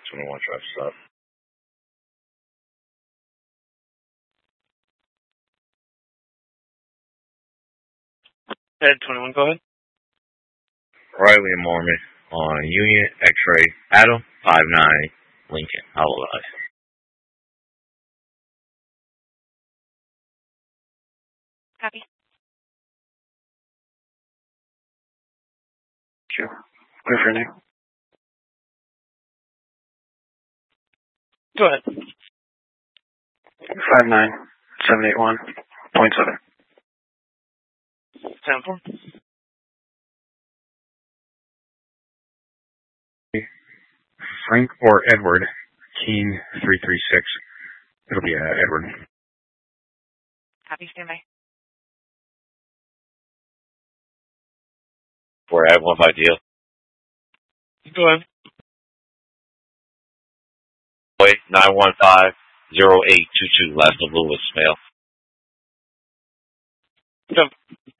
21 drive stop. Head 21, go ahead. Riley and Mormon on Union X-ray Adam 59 Lincoln. Hollow Eyes. Copy. Sure. Clear for your name. Go ahead. 59781.7. 10-4. Frank or Edward, Keen 336. It'll be Edward. Copy, stand by. For I have one by deal. Go ahead. 915-0822, last of Lewis, male. Go.